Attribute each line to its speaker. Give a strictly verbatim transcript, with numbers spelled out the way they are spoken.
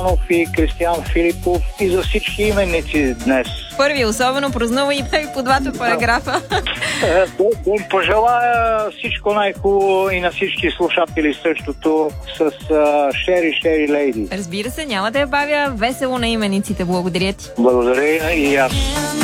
Speaker 1: и Кристиян Филипов и за всички именици днес.
Speaker 2: Първи особено празнува и по двата параграфа.
Speaker 1: Да им пожелая всичко най-хубаво и на всички слушатели същото с Шери Шери Лейди.
Speaker 2: Разбира се, няма да я бавя. Весело на имениците. Благодаря ти.
Speaker 1: Благодаря и аз.